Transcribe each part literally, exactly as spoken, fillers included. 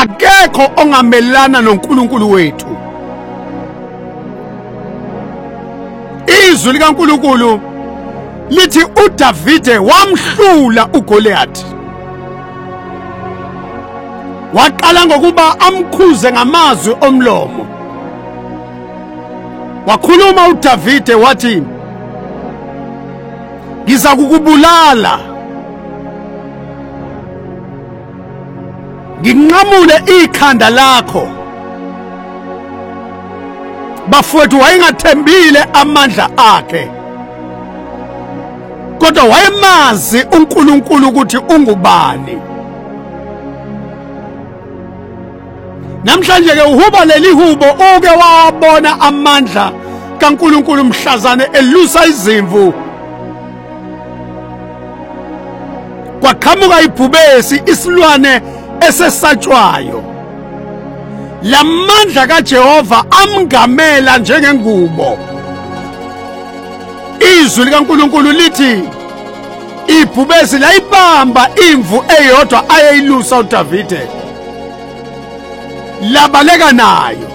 akekho ongamelana noNkulunkulu wethu. Izwi likaNkulunkulu lithi uDavide wamhlula uGoliath. Waqala ngokuba amkhuze ngamazwi omlomo. Wakhuluma uDavide wathi, ngiza kukubulala, nginqamule ikhanda lakho. Bafowethu, wayengathembile amandla akhe, kodwa wayemazi uNkulunkulu ukuthi ungubani. Namhlanje ke uhuba leli hubo uke wabona amandla kaNkulunkulu mhlazane elusa izimvu, kwaqhamuka ibhubesi, isilwane esesatshwayo. Lamandla kaJehova amngamela njengengubo. Izwi likaNkulunkulu lithi ibhubesi layibamba imvu eyodwa ayeyilusa uDavide, labaleka nayo.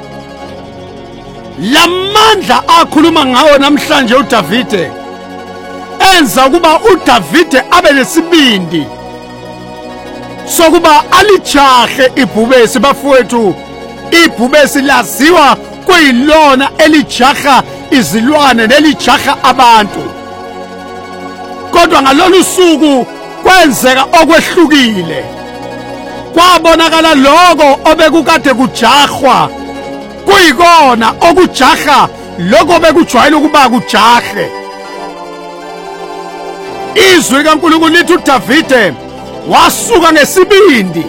Lamandla akhuluma ngawo namhlanje uDavide enza ukuba uDavide abe nesibindi sokuba alijahe ibhubesi. Bafowethu, ibhubesi laziwa kuyilona elijaha izilwane nelijaha abantu, kodwa ngalolu suku kwenzeka okwehlukile. Kwabonakala lokho obekukade kujahwa kuyikona okujaha lokho bekujwayele ukuba kujahe. Izwi likaNkulunkulu lithi uDavide wasuka ngesibindi,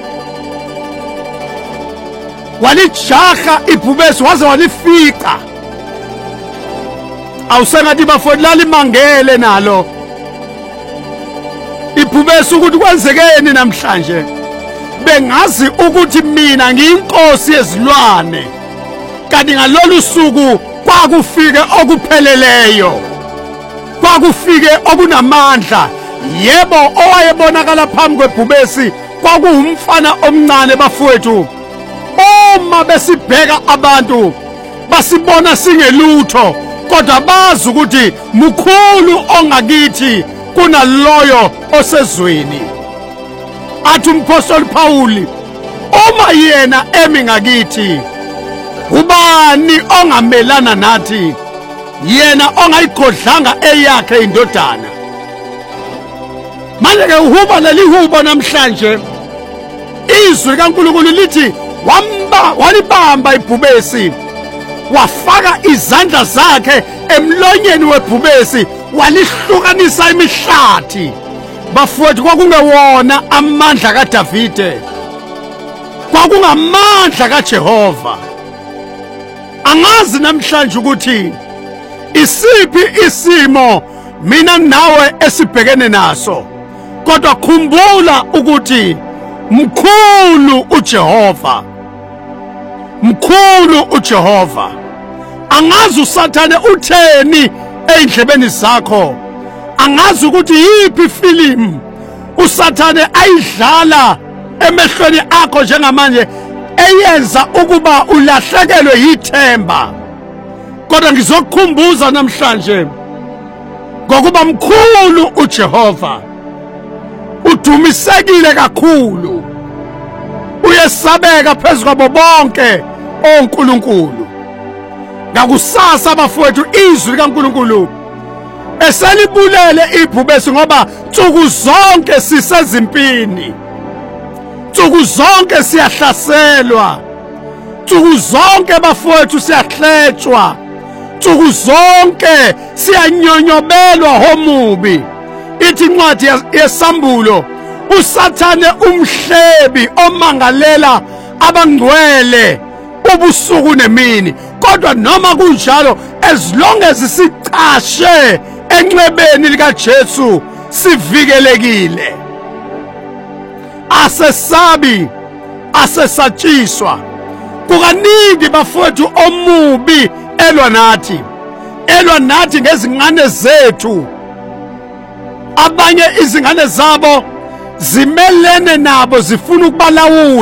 walijaha ibhubesi waze walifica. Awusengathi bafowethu lalimangele nalo ibhubesi ukuthi kwenzekeni namhlanje. Bengazi ukuthi mina ngiyinkosi yezilwane, kanti ngalolu suku kwakufike okupheleleyo, kwakufike okunamandla. Yebo, owayebonakala phambi kwebhubesi kwakuwumfana omncane. Bafowethu, uma besibheka abantu basibona singelutho, kodwa bazi ukuthi mkhulu ongakithi kunaloyo osezweni. Athi umpostoli Pawuli, uma yena emi ngakithi, ubani ongamelana nathi? Yena ongayigodlanga eyakhe indodana. Manje ke uhuba leli hubo namhlanje, izwi likaNkulunkulu lithi wamba walibamba ibhubesi, wafaka izandla zakhe emlonyeni webhubesi, walihlukanisa imihlathi. Bafowethu, kwakungewona amandla kaDavide, kwakungamandla kaJehova. Angazi namhlanje ukuthi isiphi isimo mina nawe esibhekene naso, kodwa khumbula ukuthi mkhulu uJehova, mkhulu uJehova. Angazi uSathane utheni endlebeni zakho, angazi ukuthi yiphi film uSathane ayidlala emehlweni akho njengamanje eyenza ukuba ulahlekelwe yithemba. Kodwa ngizokukhumbuza namhlanje ngokuba mkhulu uJehova, udumisekile kakhulu, uyesabeka phezu kwabo bonke onkulunkulu. Ngakusasa bafowethu, izwi likaNkulunkulu eselibulele ibhubesi, ngoba nsuku zonke sisezimpini, nsuku zonke siyahlaselwa, nsuku zonke bafowethu siyahletshwa, nsuku zonke siyanyonyobelwa homubi. Ithi incwadi yesambulo, uSathane umhlebi omangalela abangcwele ubusuku nemini. Kodwa noma kunjalo, as long as sicashe enxebeni likaJesu sivikelekile, asesabi, asesatshiswa. Kukaningi bafowethu omubi elwa nathi, elwa nathi ngezingane zethu. Abanye izingane zabo zimelene nabo, zifuna ukubalawula.